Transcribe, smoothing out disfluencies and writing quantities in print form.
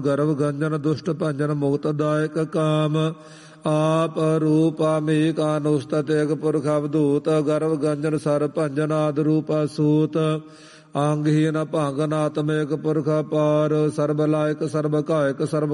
ਗਰਵ ਗੰਜਨ ਦੁਸ਼ਟ ਭੰਜਨ ਮੁਕਤ ਦਾਇਕ ਕਾਮ। ਆਪ ਰੂਪਾ ਮੇਕ ਅਨੁਸਤਤ ਏਕ ਪੁਰਖ ਅਵਧੂਤ। ਗਰਵ ਗੰਜਨ ਸਰ ਭੰਜਨ ਆਦ ਰੂਪਾ ਸੂਤ। ਅੰਗਹੀਨ ਭੰਗਨ ਆਤਮ ਏਕ ਪੁਰਖ ਅਪਾਰ। ਸਰਬ ਲਾਇਕ ਸਰਬ ਘਾਇਕ ਸਰਬ